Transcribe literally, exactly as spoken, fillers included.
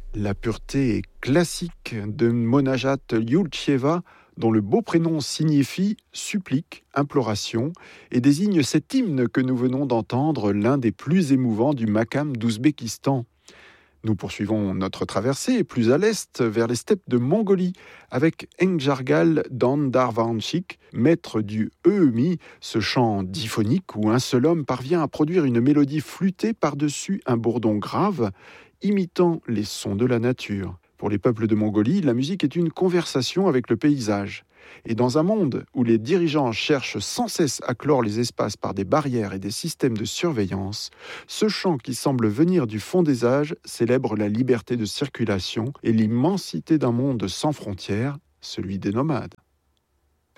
La pureté est classique de Monajat Yulcheva, dont le beau prénom signifie supplique, imploration, et désigne cet hymne que nous venons d'entendre, l'un des plus émouvants du Makam d'Ouzbékistan. Nous poursuivons notre traversée plus à l'est vers les steppes de Mongolie avec Engjargal Dandarvanchik, maître du Eumi, ce chant diphonique où un seul homme parvient à produire une mélodie flûtée par-dessus un bourdon grave, imitant les sons de la nature. Pour les peuples de Mongolie, la musique est une conversation avec le paysage. Et dans un monde où les dirigeants cherchent sans cesse à clore les espaces par des barrières et des systèmes de surveillance, ce chant qui semble venir du fond des âges célèbre la liberté de circulation et l'immensité d'un monde sans frontières, celui des nomades.